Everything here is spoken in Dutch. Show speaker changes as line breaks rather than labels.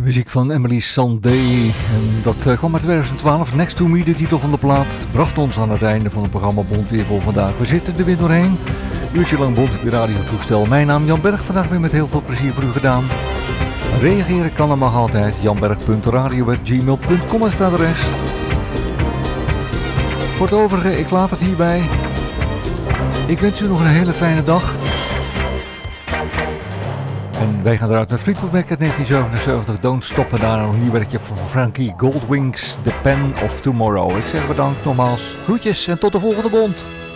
Muziek van Emily Sandé. En dat kwam uit 2012. Next to Me, de titel van de plaat, bracht ons aan het einde van het programma Bond weer voor vandaag. We zitten er weer doorheen. Uurtje lang Bond op je radiotoestel. Mijn naam Jan Berg, vandaag weer met heel veel plezier voor u gedaan. Reageren kan en mag altijd. janberg.radio@gmail.com is het adres. Voor het overige, ik laat het hierbij. Ik wens u nog een hele fijne dag. En wij gaan eruit met Fleetwood Mac uit 1977. Don't Stop. En daarna nog een nieuw werkje van Frankie Goldwings, The Pen of Tomorrow. Ik zeg bedankt nogmaals. Groetjes en tot de volgende Bond.